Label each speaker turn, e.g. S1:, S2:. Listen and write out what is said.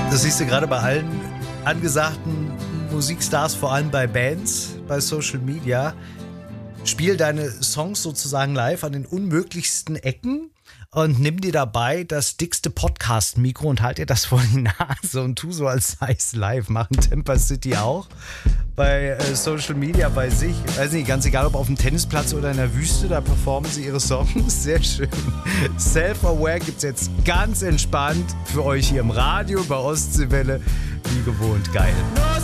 S1: Das siehst du gerade bei allen angesagten Musikstars, vor allem bei Bands, bei Social Media. Spiel deine Songs sozusagen live an den unmöglichsten Ecken und nimm dir dabei das dickste Podcast-Mikro und halt dir das vor die Nase und tu so, als sei es live. Machen Temper City auch bei Social Media bei sich. Weiß nicht, ganz egal, ob auf dem Tennisplatz oder in der Wüste, da performen sie ihre Songs. Sehr schön. Self-Aware gibt's jetzt ganz entspannt für euch hier im Radio bei Ostseewelle. Wie gewohnt, geil.